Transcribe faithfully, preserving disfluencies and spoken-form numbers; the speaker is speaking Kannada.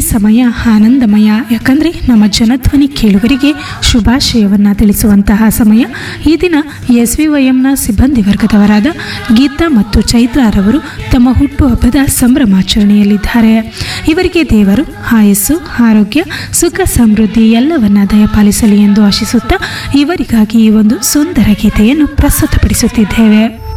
ಸಮಯ ಆನಂದಮಯ, ಯಾಕಂದರೆ ನಮ್ಮ ಜನಧ್ವನಿ ಕೇಳುಗರಿಗೆ ಶುಭಾಶಯವನ್ನು ತಿಳಿಸುವಂತಹ ಸಮಯ. ಈ ದಿನ ಎಸ್ ವಿ ವೈ ಎಂನ ಸಿಬ್ಬಂದಿ ವರ್ಗದವರಾದ ಗೀತಾ ಮತ್ತು ಚೈತ್ರಾರವರು ತಮ್ಮ ಹುಟ್ಟುಹಬ್ಬದ ಸಂಭ್ರಮಾಚರಣೆಯಲ್ಲಿದ್ದಾರೆ. ಇವರಿಗೆ ದೇವರು ಆಯಸ್ಸು, ಆರೋಗ್ಯ, ಸುಖ, ಸಮೃದ್ಧಿ ಎಲ್ಲವನ್ನ ದಯಪಾಲಿಸಲಿ ಎಂದು ಆಶಿಸುತ್ತಾ ಇವರಿಗಾಗಿ ಈ ಒಂದು ಸುಂದರ ಗೀತೆಯನ್ನು ಪ್ರಸ್ತುತಪಡಿಸುತ್ತಿದ್ದೇವೆ.